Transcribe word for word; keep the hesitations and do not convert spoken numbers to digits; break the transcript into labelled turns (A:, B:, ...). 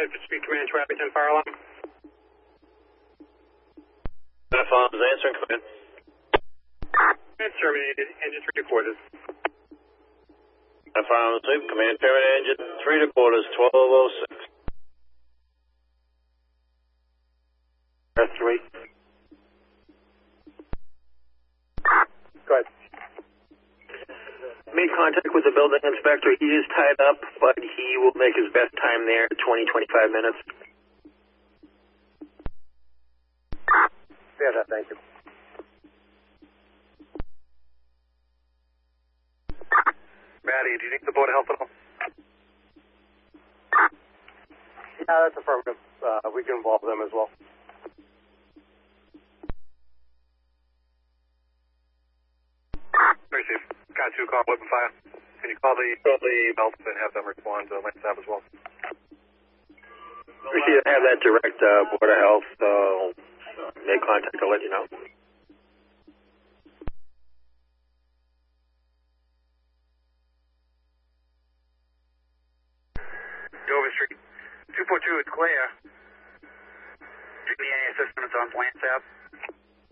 A: Bedford Street Command, traffic ten fire alarm.
B: Uniforms answering command.
A: Command terminated, engine three to quarters.
B: Uniforms sweep, command terminated, engine three to quarters, twelve oh six.
A: R three. Go ahead.
C: Made contact with the building inspector. He is tied up, but he will make his best time there, twenty, twenty-five minutes.
A: Yeah, that, thank you. Maddie, do you need the Board of Health at all? Yeah, that's affirmative. Uh, we can involve them as well. Tracy, got two, call weapon fire. Can you call the, call the belt and have them respond to Lance Ave as well?
C: We should have that direct uh, Board of Health, so make contact, I'll let you know.
A: Dover Street. two four two is clear. G B A assistance on Lance Ave.